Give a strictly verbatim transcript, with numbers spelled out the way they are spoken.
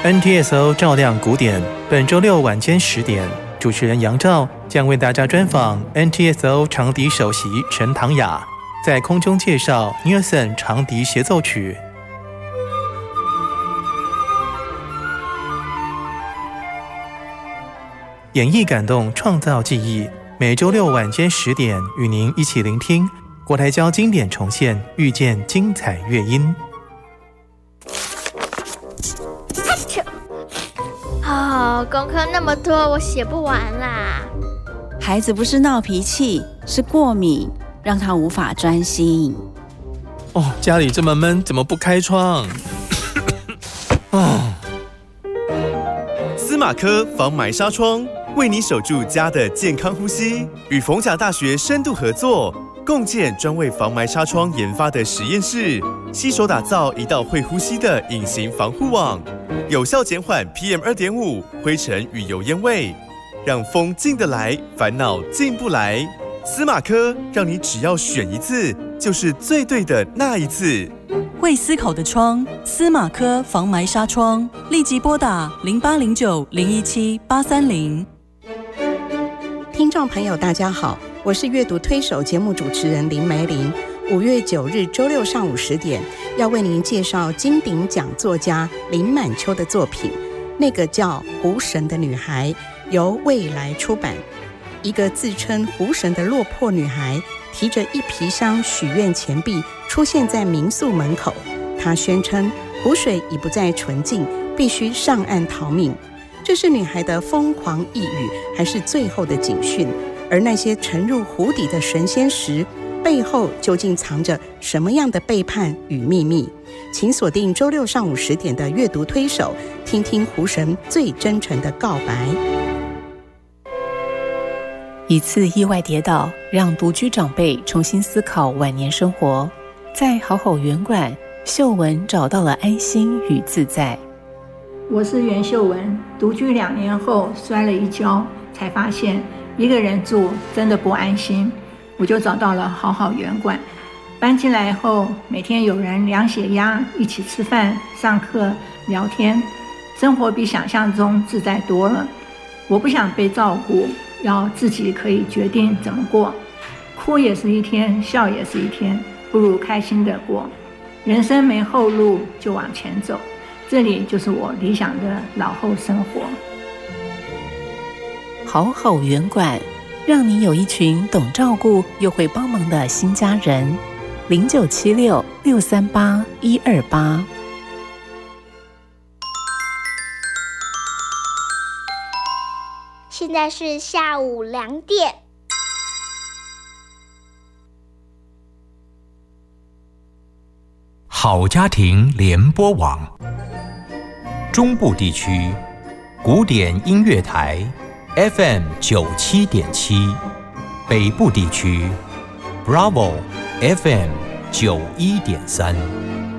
N T S O 照亮古典，本周六晚间十点，主持人杨照将为大家专访 N T S O 长笛首席陈唐雅，在空中介绍 Nielsen 长笛协奏曲。演绎感动，创造记忆。每周六晚间十点，与您一起聆听国台交经典重现，遇见精彩乐音。 哦，功课那么多，我写不完啦。 孩子不是闹脾气，是过敏，让他无法专心。 哦，家里这么闷，怎么不开窗？哦， 司马科防霾纱窗为你守住家的健康呼吸，与逢甲大学深度合作，共建专为防霾纱窗研发的实验室，携手打造一道会呼吸的隐形防护网，有效减缓 P M 二点五 灰尘与油烟味，让风进得来，烦恼进不来。司马科让你只要选一次，就是最对的那一次。 会思考的窗，司马科防霾纱窗，立即拨打零八零九零一七八三零。 听众朋友大家好，我是阅读推手节目主持人林梅玲。五月九日周六上午十点，要为您介绍金鼎奖作家林满秋的作品，那个叫湖神的女孩，由未来出版。一个自称湖神的落魄女孩，提着一皮箱许愿钱币出现在民宿门口。她宣称湖水已不再纯净，必须上岸逃命。这是女孩的疯狂呓语，还是最后的警讯？而那些沉入湖底的神仙石背后究竟藏着什么样的背叛与秘密？请锁定周六上午十点的阅读推手，听听湖神最真诚的告白。 一次意外跌倒，让独居长辈重新思考晚年生活。在好好园馆，秀文找到了安心与自在。 我是袁秀文，独居两年后摔了一跤，才发现一个人住真的不安心，我就找到了好好园馆。搬进来后，每天有人量血压，一起吃饭、上课、聊天，生活比想象中自在多了。我不想被照顾，要自己可以决定怎么过，哭也是一天，笑也是一天，不如开心的过。人生没后路，就往前走，这里就是我理想的老后生活。 好好园馆，让你有一群懂照顾又会帮忙的新家人。零九七六六三八一二八。 现在是下午两点。 好家庭联播网，中部地区古典音乐台 F M 九七点七，北部地区 Bravo F M 九一点三。